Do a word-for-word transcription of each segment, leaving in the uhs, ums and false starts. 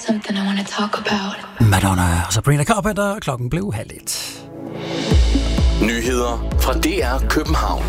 something I want to talk about. Madonna og Sabrina Carpenter. Klokken blev halv et. Nyheder fra D R København.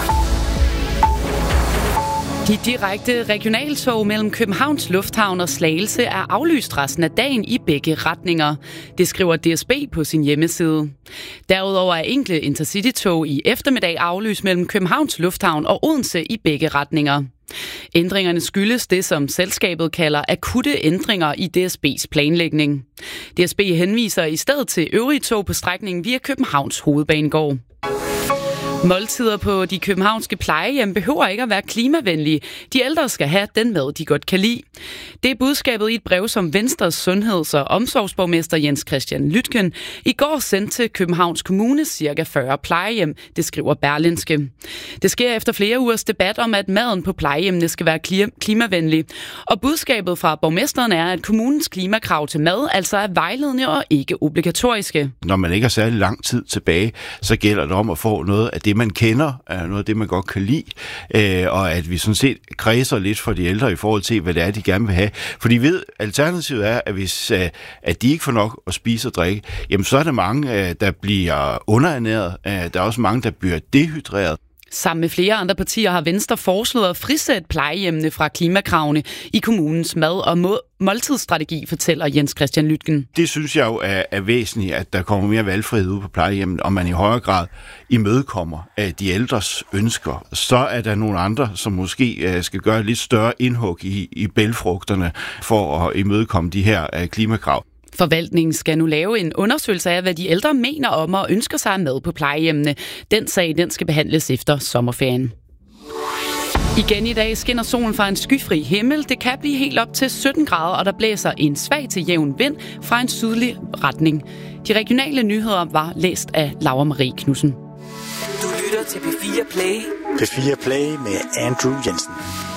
De direkte regionaltog mellem Københavns Lufthavn og Slagelse er aflyst resten af dagen i begge retninger. Det skriver D S B på sin hjemmeside. Derudover er enkelte intercity-tog i eftermiddag aflyst mellem Københavns Lufthavn og Odense i begge retninger. Ændringerne skyldes det, som selskabet kalder akutte ændringer i D S B's planlægning. D S B henviser i stedet til øvrige tog på strækningen via Københavns Hovedbanegård. Måltider på de københavnske plejehjem behøver ikke at være klimavenlige. De ældre skal have den mad, de godt kan lide. Det er budskabet i et brev, som Venstres sundheds- og omsorgsborgmester Jens Christian Lytken i går sendte til Københavns Kommunes cirka fyrre plejehjem, det skriver Berlingske. Det sker efter flere ugers debat om, at maden på plejehjemmene skal være klimavenlig. Og budskabet fra borgmesteren er, at kommunens klimakrav til mad altså er vejledende og ikke obligatoriske. Når man ikke har særlig lang tid tilbage, så gælder det om at få noget af det, man kender, noget af det, man godt kan lide, og at vi sådan set kredser lidt for de ældre i forhold til, hvad det er, de gerne vil have. For de ved, alternativet er, at hvis at de ikke får nok at spise og drikke, jamen så er der mange, der bliver underernæret. Der er også mange, der bliver dehydreret. Sammen med flere andre partier har Venstre foreslået at frisætte plejehjemmene fra klimakravene i kommunens mad- og må- måltidsstrategi, fortæller Jens Christian Lytken. Det synes jeg jo er, er væsentligt, at der kommer mere valgfrihed ud på plejehjemmet, og man i højere grad imødekommer af de ældres ønsker. Så er der nogle andre, som måske skal gøre et lidt større indhug i, i bælgfrugterne for at imødekomme de her klimakrav. Forvaltningen skal nu lave en undersøgelse af, hvad de ældre mener om og ønsker sig med på plejehjemmene. Den sag, den skal behandles efter sommerferien. Igen i dag skinner solen fra en skyfri himmel. Det kan blive helt op til sytten grader, og der blæser en svag til jævn vind fra en sydlig retning. De regionale nyheder var læst af Laura Marie Knudsen. Du lytter til P fire Play. P fire Play med Andrew Jensen.